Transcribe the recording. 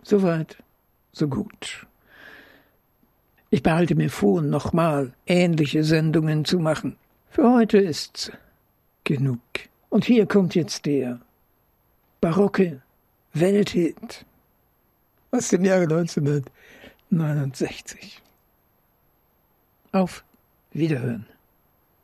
Soweit, so gut. Ich behalte mir vor, nochmal ähnliche Sendungen zu machen. Für heute ist's genug. Und hier kommt jetzt der barocke Welthit aus dem Jahre 1969. Auf Wiederhören.